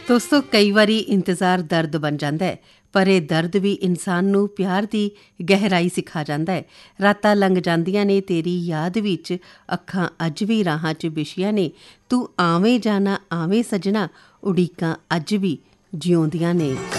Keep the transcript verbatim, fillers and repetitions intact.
ਦੋਸਤੋ, ਕਈ ਵਾਰੀ ਇੰਤਜ਼ਾਰ ਦਰਦ ਬਣ ਜਾਂਦਾ ਹੈ, ਪਰ ਇਹ ਦਰਦ ਵੀ ਇਨਸਾਨ ਨੂੰ ਪਿਆਰ ਦੀ ਗਹਿਰਾਈ ਸਿਖਾ ਜਾਂਦਾ ਹੈ। ਰਾਤਾਂ ਲੰਘ ਜਾਂਦੀਆਂ ਨੇ ਤੇਰੀ ਯਾਦ ਵਿੱਚ, ਅੱਖਾਂ ਅੱਜ ਵੀ ਰਾਹਾਂ 'ਚ ਵਿਛੀਆਂ ਨੇ, ਤੂੰ ਆਵੇਂ ਜਾਣਾ ਆਵੇਂ ਸੱਜਣਾ, ਉਡੀਕਾਂ ਅੱਜ ਵੀ ਜਿਉਂਦੀਆਂ ਨੇ।